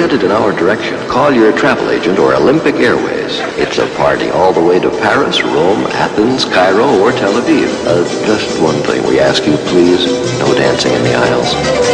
headed in our direction, call your travel agent or Olympic Airways. It's a party all the way to Paris, Rome, Athens, Cairo, or Tel Aviv. Just one thing we ask you, please. No dancing in the aisles.